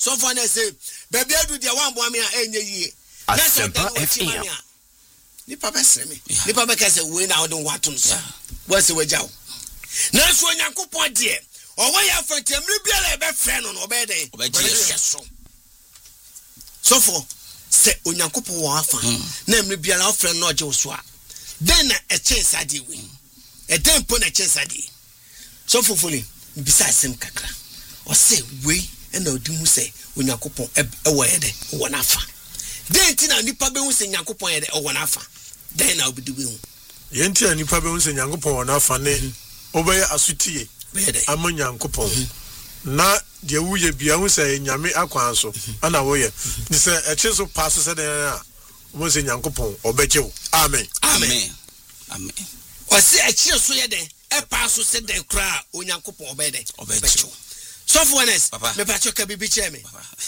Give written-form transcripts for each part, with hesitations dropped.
So far na say baby adu dia wan boa me a enye yie. Asempa FM. Nipa besre me. Nipa be ka say we na odin wato so. Wo say wajaw. Na so Onyankopon de owo ya fatamri bia e be frɛ no no obe dey. So for say Onyankopon wo afa. Na emri bia na frɛ no oje so a. Then na e chance ade we. E den po na chance ade. So for fully bisa asem kakra. O say we na odi hu say Onyankopon e wo yede wo na afa. Den ti na nipa be hu say Onyankopon yede wo na afa. Den na obi hu. Yenti na nipa be hu say Onyankopon wo na afa ne obeye asutie. Ama Onyankopon. Na de wuye bia hu say nyame akwan so. Ana wo ye. Ni say eche so pass say den a mo say Onyankopon obekew. Amen. Amen. Amen. O say eche so ye den e pass so say den kra Onyankopon obede. Obekew. So for honest, me pa choka bibi cheme.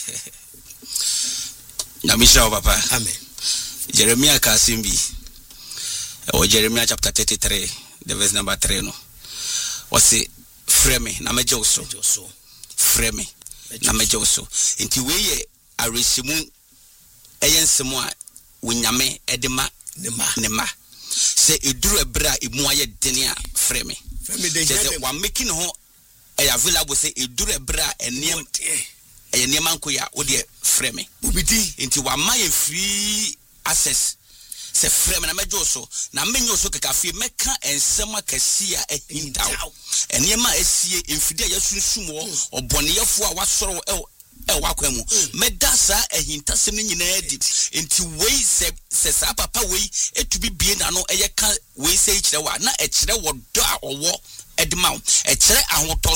Na misha papa. Amen. Jeremiah Kasimbi. O Jeremiah chapter 33, the verse number 3 no. O say frame na meje so. Frame na meje so. Enti we ye aresimu eyensemu a wonyame edema ne ma. Say eduru ebra emu aye dene a frame. Say wa making ho available say eduru ebra eniem eniem ankoya wo de frame. Ubidi enti wa ma ye free access. Se frame na mejo so na menyo so kekafie meka ensem akasi a ehindaw enema esie emfide ya sunsum wo oboneyefo a wasoro wakwemu meda sa ehintasem ni nyina edi enti wei se sa papa wei etubi bie na no eyeka wei se ikire wa na ekire wo do a owo edima wo ekire ahoto